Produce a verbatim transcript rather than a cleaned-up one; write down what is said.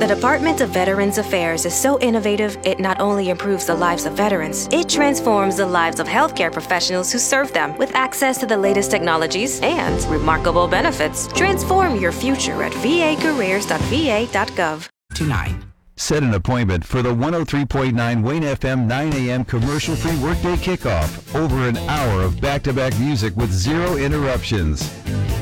The Department of Veterans Affairs is so innovative, it not only improves the lives of veterans, it transforms the lives of healthcare professionals who serve them with access to the latest technologies and remarkable benefits. Transform your future at v a careers dot v a dot gov. Tonight. Set an appointment for the one oh three point nine Wayne F M nine a.m. commercial-free workday kickoff. Over an hour of back-to-back music with zero interruptions.